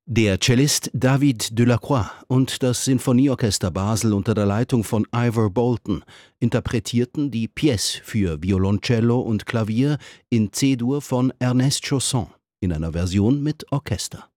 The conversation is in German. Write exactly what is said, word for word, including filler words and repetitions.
Der Cellist David Delacroix und das Sinfonieorchester Basel unter der Leitung von Ivor Bolton interpretierten die Pièce für Violoncello und Klavier in C-Dur von Ernest Chausson in einer Version mit Orchester.